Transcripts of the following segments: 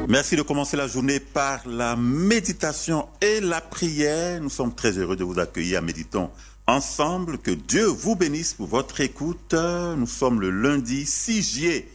Merci de commencer la journée par la méditation et la prière. Nous sommes très heureux de vous accueillir à Méditons ensemble. Que Dieu vous bénisse pour votre écoute. Nous sommes le lundi 6 juillet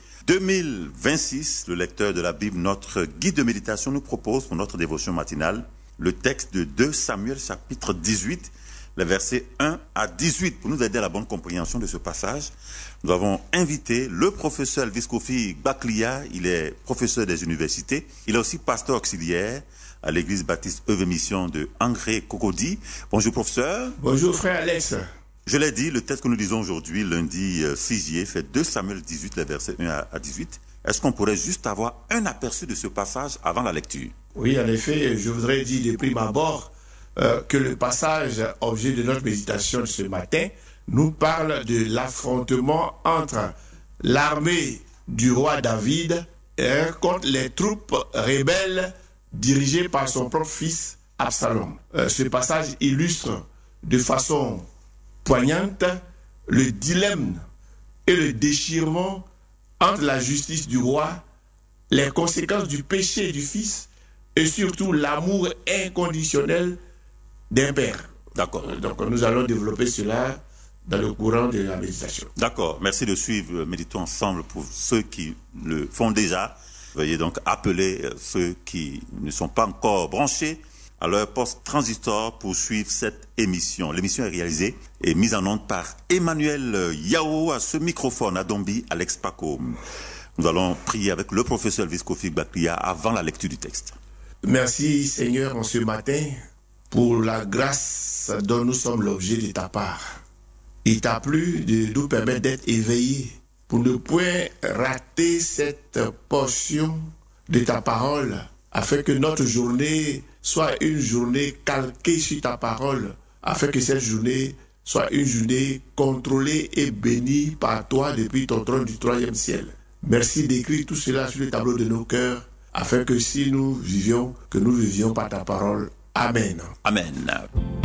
2026. Le lecteur de la Bible, notre guide de méditation, nous propose pour notre dévotion matinale le texte de 2 Samuel chapitre 18, les versets 1 à 18. Pour nous aider à la bonne compréhension de ce passage, nous avons invité le professeur Elvis Kofi Baklia. Il est professeur des universités. Il est aussi pasteur auxiliaire à l'église baptiste Œuvre Mission de Angré Cocody. Bonjour professeur. Bonjour frère Alex. Je l'ai dit, le texte que nous lisons aujourd'hui, lundi 6 juillet, fait 2 Samuel 18, les versets 1 à 18. Est-ce qu'on pourrait juste avoir un aperçu de ce passage avant la lecture? Oui, en effet, je voudrais dire de prime abord que le passage objet de notre méditation de ce matin nous parle de l'affrontement entre l'armée du roi David contre les troupes rebelles dirigées par son propre fils Absalom. Ce passage illustre de façon poignante le dilemme et le déchirement entre la justice du roi, les conséquences du péché du fils et surtout l'amour inconditionnel d'un père. D'accord. Donc nous allons développer cela dans le courant de la méditation. D'accord. Merci de suivre Méditons ensemble pour ceux qui le font déjà. Veuillez donc appeler ceux qui ne sont pas encore branchés à leur poste transistor pour suivre cette émission. L'émission est réalisée et mise en onde par Emmanuel Yao à ce microphone à Dombi, Alex Paco. Nous allons prier avec le professeur Elvis Kofi Baklia avant la lecture du texte. Merci Seigneur en ce matin pour la grâce dont nous sommes l'objet de ta part. Il t'a plu de nous permettre d'être éveillés pour ne point rater cette portion de ta parole afin que notre journée soit une journée calquée sur ta parole, afin que cette journée soit une journée contrôlée et bénie par toi depuis ton trône du 3e ciel. Merci d'écrire tout cela sur le tableau de nos cœurs, afin que si nous vivions, que nous vivions par ta parole. Amen. Amen.